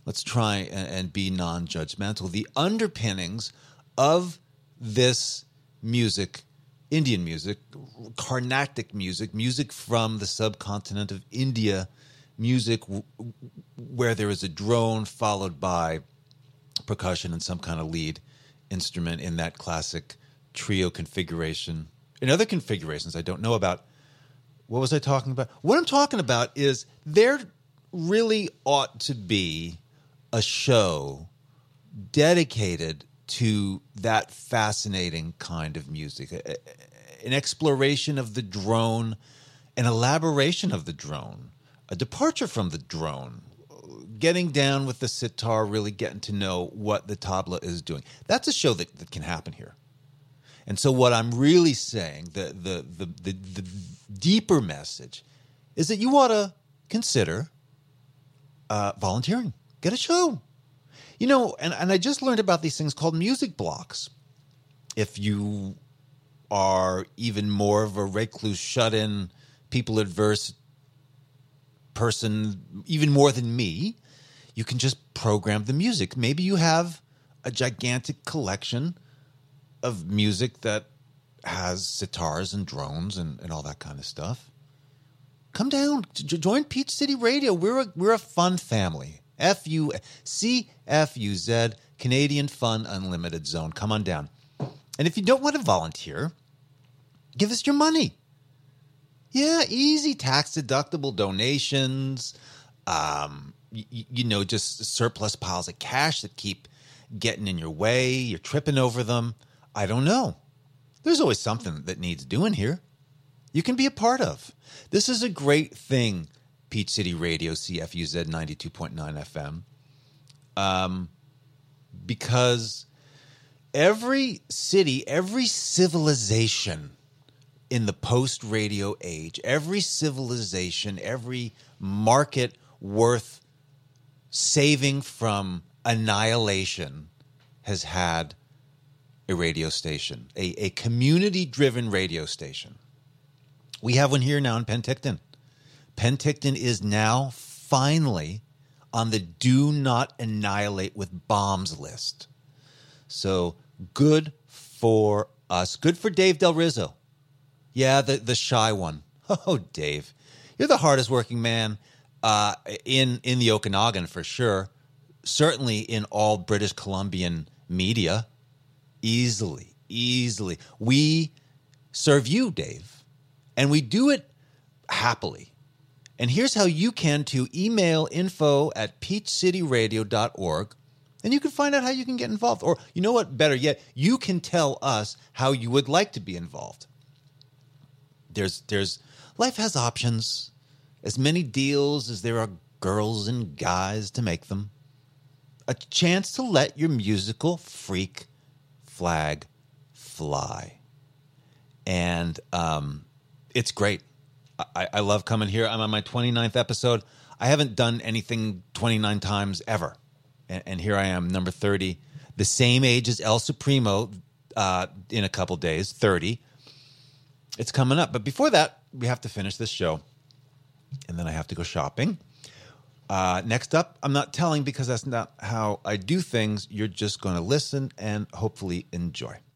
Let's try and be non-judgmental. The underpinnings of this music, Indian music, Carnatic music, music from the subcontinent of India, music where there is a drone followed by percussion and some kind of lead instrument in that classic trio configuration. In other configurations I don't know about. What was I talking about? What I'm talking about is there really ought to be a show dedicated to that fascinating kind of music, an exploration of the drone, an elaboration of the drone, a departure from the drone, getting down with the sitar, really getting to know what the tabla is doing. That's a show that can happen here. And so what I'm really saying, the deeper message, is that you ought to consider volunteering. Get a show. You know, and I just learned about these things called music blocks. If you are even more of a recluse, shut-in, people-adverse person, even more than me, you can just program the music. Maybe you have a gigantic collection of music that has sitars and drones and all that kind of stuff. Come down, join Peach City Radio. We're a fun family. CFUZ, Canadian Fun Unlimited Zone. Come on down. And if you don't want to volunteer, give us your money. Yeah, easy tax-deductible donations. Just surplus piles of cash that keep getting in your way. You're tripping over them. I don't know. There's always something that needs doing here. You can be a part of. This is a great thing, Peach City Radio, CFUZ 92.9 FM, because every city, every civilization in the post-radio age, every civilization, every market worth saving from annihilation has had a radio station, a community-driven radio station. We have one here now in Penticton. Penticton is now finally on the Do Not Annihilate with Bombs list. So good for us. Good for Dave Del Rizzo. Yeah, the shy one. Oh, Dave. You're the hardest working man in the Okanagan for sure. Certainly in all British Columbian media. Easily. We serve you, Dave. And we do it happily. And here's how you can too. Email info@peachcityradio.org and you can find out how you can get involved. Or you know what, better yet, you can tell us how you would like to be involved. Life has options. As many deals as there are girls and guys to make them. A chance to let your musical freak flag fly. And it's great. I love coming here. I'm on my 29th episode. I haven't done anything 29 times ever. And here I am, number 30. The same age as El Supremo in a couple days, 30. It's coming up. But before that, we have to finish this show. And then I have to go shopping. Next up, I'm not telling because that's not how I do things. You're just going to listen and hopefully enjoy.